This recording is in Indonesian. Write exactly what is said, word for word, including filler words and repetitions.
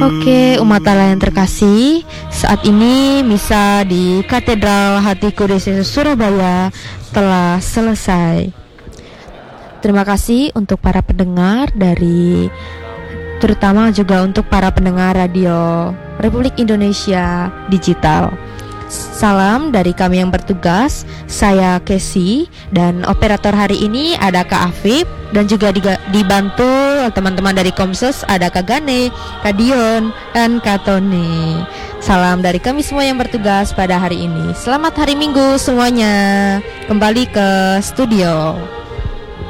Oke, umat Allah yang terkasih, saat ini misa di Katedral Hatiku Desa Surabaya telah selesai. Terima kasih untuk para pendengar dari, terutama juga untuk para pendengar radio Republik Indonesia Digital. Salam dari kami yang bertugas, saya Kesi, dan operator hari ini ada Kak Afif, dan juga diga- dibantu teman-teman dari Komsus, ada Kak Gane, Kak Dion, dan Kak Tony. Salam dari kami semua yang bertugas pada hari ini. Selamat hari Minggu semuanya. Kembali ke studio.